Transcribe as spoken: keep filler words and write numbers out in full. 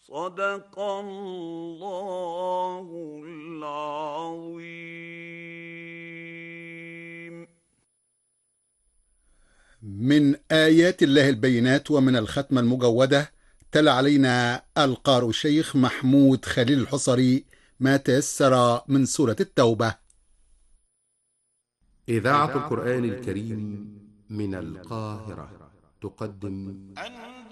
صدق الله العظيم. من آيات الله البينات ومن الختمة المجودة تلا علينا القارئ الشيخ محمود خليل الحصري ما تيسر من سورة التوبة. إذاعة القرآن الكريم من القاهرة تقدم